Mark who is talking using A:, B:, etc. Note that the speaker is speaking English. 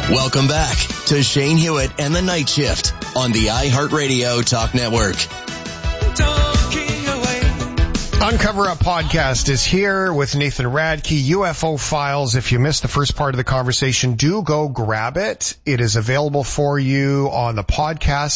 A: Welcome back to Shane Hewitt and the Night Shift on the iHeartRadio Talk Network.
B: Uncover Up podcast is here with Nathan Radke, UFO Files. If you missed the first part of the conversation, do go grab it. It is available for you on the podcast